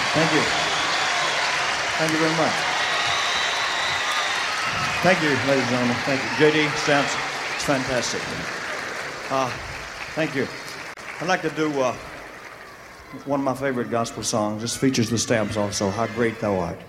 Thank you. Thank you very much. Thank you, ladies and gentlemen. Thank you. JD Stamps, it's fantastic. Thank you. I'd like to do one of my favorite gospel songs. This features the Stamps also, How Great Thou Art.